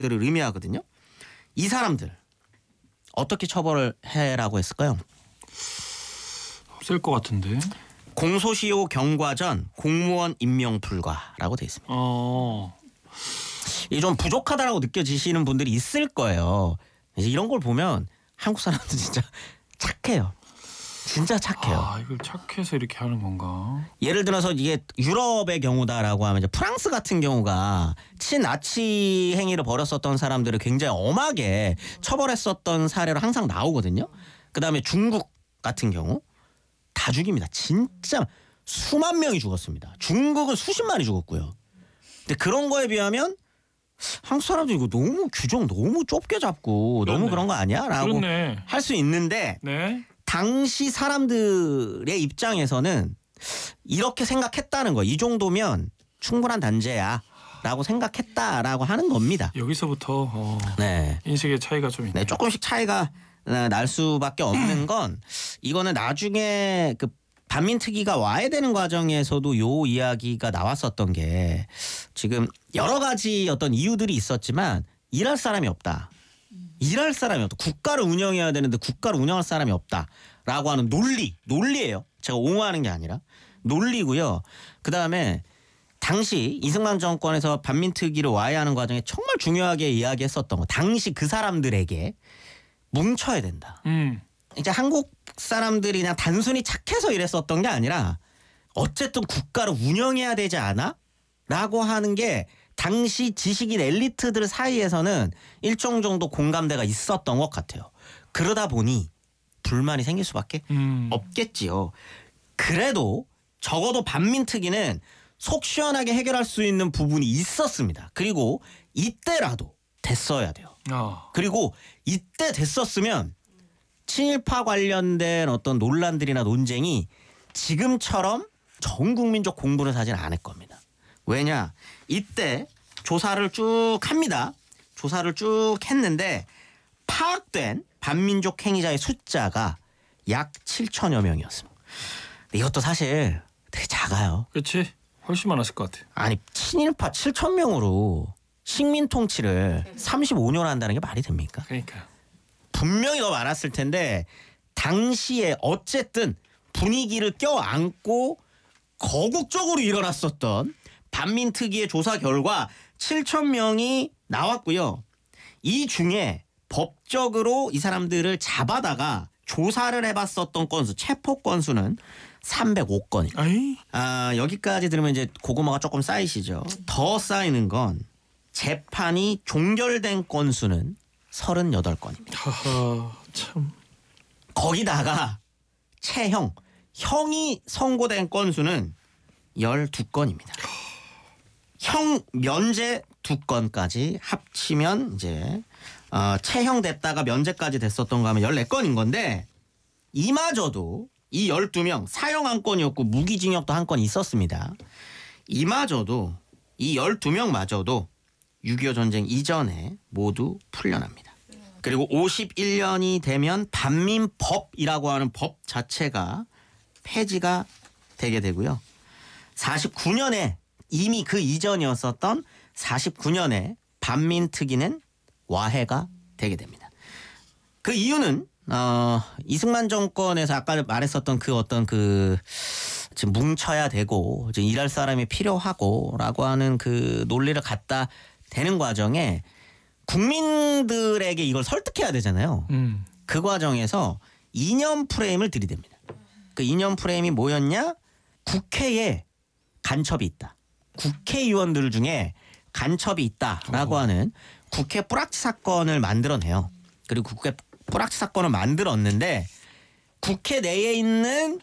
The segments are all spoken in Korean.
의미하거든요. 이 사람들 어떻게 처벌을 해라고 했을까요? 없을 것 같은데. 공소시효 경과 전 공무원 임명 불가라고 돼 있습니다. 이게 좀 부족하다라고 느껴지시는 분들이 있을 거예요. 이런 걸 보면 한국 사람들 진짜 착해요. 진짜 착해요. 이걸 착해서 이렇게 하는 건가? 예를 들어서 이게 유럽의 경우다라고 하면 이제 프랑스 같은 경우가 친나치 행위를 벌였었던 사람들을 굉장히 엄하게 처벌했었던 사례로 항상 나오거든요. 그다음에 중국 같은 경우 다 죽입니다. 진짜 수만 명이 죽었습니다. 중국은 수십만이 죽었고요. 근데 그런 거에 비하면 한국 사람들 이거 너무 규정 너무 좁게 잡고 그렇네. 너무 그런 거 아니야? 라고 할 수 있는데 네. 당시 사람들의 입장에서는 이렇게 생각했다는 거. 이 정도면 충분한 단죄야 라고 생각했다라고 하는 겁니다. 여기서부터 네. 인식의 차이가 좀 있네. 네, 조금씩 차이가 날 수밖에 없는 건 이거는 나중에 그 반민특위가 와야 되는 과정에서도 요 이야기가 나왔었던 게 지금 여러 가지 어떤 이유들이 있었지만 일할 사람이 없다. 일할 사람이 없다. 국가를 운영해야 되는데 국가를 운영할 사람이 없다라고 하는 논리예요. 제가 옹호하는 게 아니라 논리고요. 그다음에 당시 이승만 정권에서 반민특위를 와야 하는 과정에 정말 중요하게 이야기했었던 거. 당시 그 사람들에게 뭉쳐야 된다. 이제 한국 사람들이 그냥 단순히 착해서 이랬었던 게 아니라 어쨌든 국가를 운영해야 되지 않아? 라고 하는 게 당시 지식인 엘리트들 사이에서는 일정 정도 공감대가 있었던 것 같아요. 그러다 보니 불만이 생길 수밖에 없겠지요. 그래도 적어도 반민특위는 속 시원하게 해결할 수 있는 부분이 있었습니다. 그리고 이때라도 됐어야 돼요. 그리고 이때 됐었으면 친일파 관련된 어떤 논란들이나 논쟁이 지금처럼 전 국민적 공분을 사지는 않을 겁니다. 왜냐? 이때 조사를 쭉 합니다. 조사를 쭉 했는데 파악된 반민족 행위자의 숫자가 약 7천여 명이었습니다. 이것도 사실 되게 작아요. 그렇지. 훨씬 많았을 것 같아. 아니 친일파 7천 명으로 식민 통치를 35년 한다는 게 말이 됩니까? 그러니까요. 분명히 더 많았을 텐데 당시에 어쨌든 분위기를 껴안고 거국적으로 일어났었던 반민특위의 조사 결과 7천 명이 나왔고요. 이 중에 법적으로 이 사람들을 잡아다가 조사를 해봤었던 건수, 체포 건수는 305건입니다. 여기까지 들으면 이제 고구마가 조금 쌓이시죠. 더 쌓이는 건 재판이 종결된 건수는 38건입니다. 참. 거기다가 형이 선고된 건수는 12건입니다. 형 면제 2건까지 합치면 이제 채형 됐다가 면제까지 됐었던 거 하면 14건인 건데 이마저도 이 12명 사형 1건이었고 무기징역도 1건 있었습니다. 이마저도 이 12명마저도 6.25 전쟁 이전에 모두 풀려납니다. 그리고 51년이 되면 반민법이라고 하는 법 자체가 폐지가 되게 되고요. 49년에 이미 그 이전이었었던 49년에 반민특위는 와해가 되게 됩니다. 그 이유는 이승만 정권에서 아까 말했었던 그 어떤 그 지금 뭉쳐야 되고 지금 일할 사람이 필요하고라고 하는 그 논리를 갖다 대는 과정에 국민들에게 이걸 설득해야 되잖아요. 그 과정에서 이념 프레임을 들이댑니다. 그 이념 프레임이 뭐였냐? 국회에 간첩이 있다. 국회의원들 중에 간첩이 있다라고 하는 국회 뿌락치 사건을 만들어내요. 그리고 국회 뿌락치 사건을 만들었는데 국회 내에 있는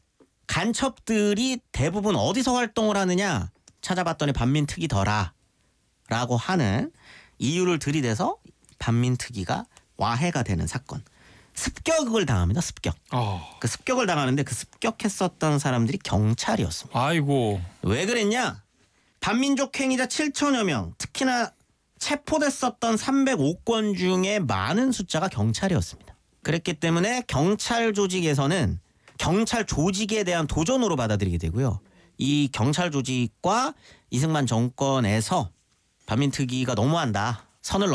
간첩들이 대부분 어디서 활동을 하느냐 찾아봤더니 반민특위더라라고 하는 이유를 들이대서 반민특위가 와해가 되는 사건. 습격을 당합니다. 습격. 그 습격을 당하는데 그 습격했었던 사람들이 경찰이었습니다. 아이고. 왜 그랬냐? 반민족 행위자 7천여 명, 특히나 체포됐었던 305건 중에 많은 숫자가 경찰이었습니다. 그랬기 때문에 경찰 조직에서는 경찰 조직에 대한 도전으로 받아들이게 되고요. 이 경찰 조직과 이승만 정권에서 반민특위가 너무한다. 선을